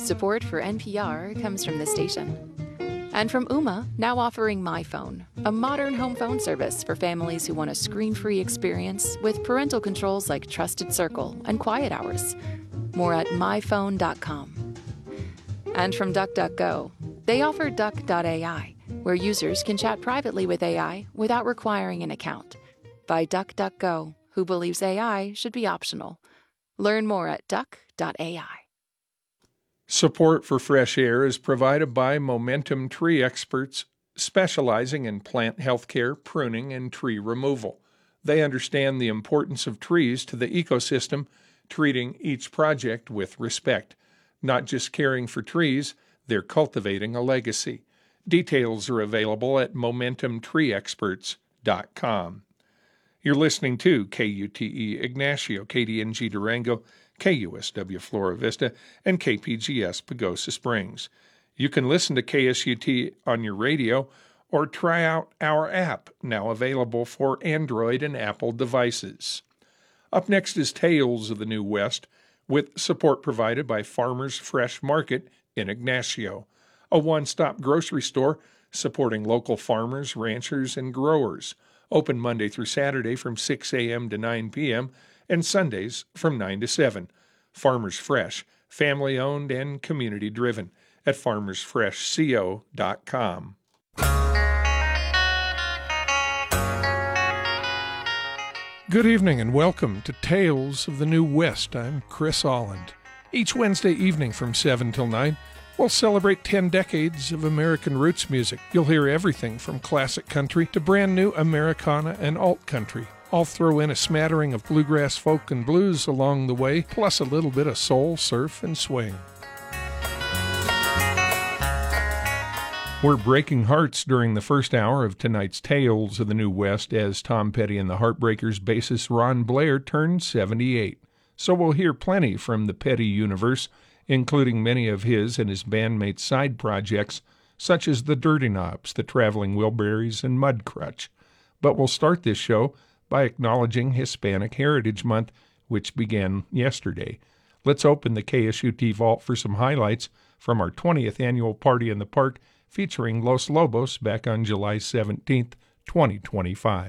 Support for NPR comes from the station. And from Ooma, now offering MyPhone, a modern home phone service for families who want a screen-free experience with parental controls like Trusted Circle and Quiet Hours. More at myphone.com. And from DuckDuckGo, they offer Duck.ai, where users can chat privately with AI without requiring an account. By DuckDuckGo, who believes AI should be optional. Learn more at Duck.ai. Support for Fresh Air is provided by Momentum Tree Experts, specializing in plant health care, pruning, and tree removal. They understand the importance of trees to the ecosystem, treating each project with respect. Not just caring for trees, they're cultivating a legacy. Details are available at MomentumTreeExperts.com. You're listening to KUTE Ignacio, KDNG Durango, KUSW Flora Vista, and KPGS Pagosa Springs. You can listen to KSUT on your radio or try out our app, now available for Android and Apple devices. Up next is Tales of the New West, with support provided by Farmers Fresh Market in Ignacio, a one-stop grocery store supporting local farmers, ranchers, and growers. Open Monday through Saturday from 6 a.m. to 9 p.m., and Sundays from 9 to 7. Farmers Fresh, family-owned and community-driven at farmersfreshco.com. Good evening and welcome to Tales of the New West. I'm Chris Alland. Each Wednesday evening from 7 till 9, we'll celebrate 10 decades of American roots music. You'll hear everything from classic country to brand new Americana and alt country. I'll throw in a smattering of bluegrass, folk, and blues along the way, plus a little bit of soul, surf, and swing. We're breaking hearts during the first hour of tonight's Tales of the New West as Tom Petty and the Heartbreakers bassist Ron Blair turned 78. So we'll hear plenty from the Petty universe, including many of his and his bandmates' side projects, such as the Dirty Knobs, the Traveling Wilburys, and Mudcrutch. But we'll start this show by acknowledging Hispanic Heritage Month, which began yesterday. Let's open the KSUT vault for some highlights from our 20th annual Party in the Park featuring Los Lobos back on July 17th, 2025.